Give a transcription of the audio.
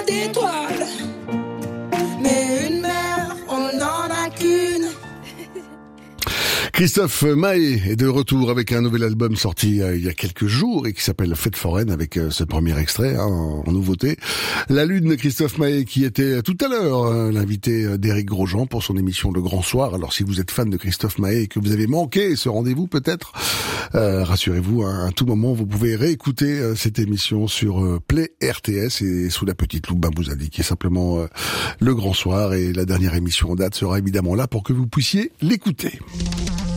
d'étoiles. Mais une mère, on n'en a qu'une. Christophe Maé est de retour avec un nouvel album sorti il y a quelques jours et qui s'appelle Fête foraine avec ce premier extrait en nouveauté. La Lune, Christophe Maé qui était tout à l'heure l'invité d'Éric Grosjean pour son émission Le Grand Soir. Alors si vous êtes fan de Christophe Maé et que vous avez manqué ce rendez-vous peut-être, rassurez-vous, à tout moment vous pouvez réécouter cette émission sur Play RTS et sous la petite loupe vous indiquez simplement Le Grand Soir et la dernière émission en date sera évidemment là pour que vous puissiez l'écouter.